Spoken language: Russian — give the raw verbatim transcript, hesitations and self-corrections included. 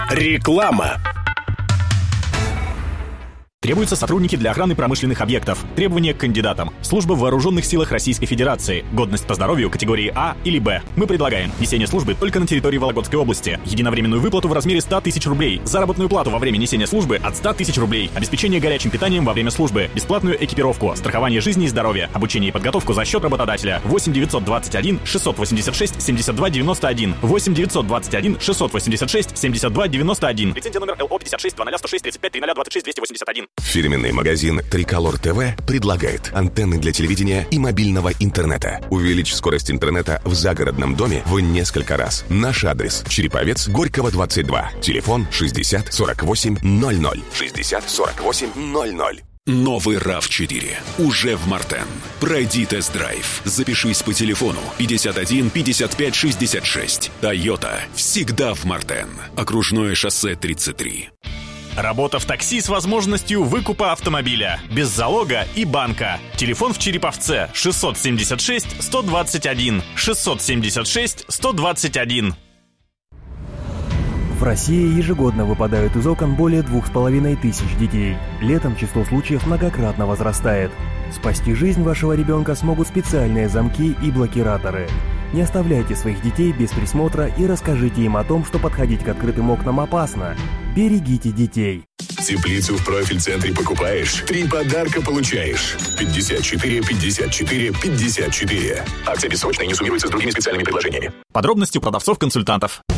Реклама. Требуются сотрудники для охраны промышленных объектов. Требования к кандидатам. Служба в Вооруженных силах Российской Федерации. Годность по здоровью категории А или Б. Мы предлагаем несение службы только на территории Вологодской области. Единовременную выплату в размере сто тысяч рублей. Заработную плату во время несения службы от ста тысяч рублей. Обеспечение горячим питанием во время службы. Бесплатную экипировку. Страхование жизни и здоровья. Обучение и подготовку за счет работодателя. восемь девятьсот двадцать один шестьсот восемьдесят шесть семьдесят два девяносто один. восемь девятьсот двадцать один шестьсот восемьдесят шесть семьдесят два девяносто один. Лицензия номер эл о пятьдесят шесть два ноль сто шесть тридцать пять три ноль двадцать шесть двести восемьдесят один. Фирменный магазин Триколор ТВ предлагает антенны для телевидения и мобильного интернета. Увеличь скорость интернета в загородном доме в несколько раз. Наш адрес: Череповец, Горького, двадцать два. Телефон шестьдесят сорок восемь ноль ноль. шестьдесят сорок восемь ноль ноль. Новый рав четыре уже в Мартен. Пройди тест-драйв. Запишись по телефону пятьдесят один пятьдесят пять шестьдесят шесть. Тойота всегда в Мартен. Окружное шоссе тридцать три. Работа в такси с возможностью выкупа автомобиля. Без залога и банка. Телефон в Череповце шестьсот семьдесят шесть сто двадцать один. шестьсот семьдесят шесть сто двадцать один. В России ежегодно выпадают из окон более двух с половиной тысяч детей. Летом число случаев многократно возрастает. Спасти жизнь вашего ребенка смогут специальные замки и блокираторы. Не оставляйте своих детей без присмотра и расскажите им о том, что подходить к открытым окнам опасно. Берегите детей. Теплицу в профиль-центре покупаешь, три подарка получаешь. пятьдесят четыре пятьдесят четыре пятьдесят четыре. Акция бессрочная и не суммируется с другими специальными предложениями. Подробности у продавцов-консультантов.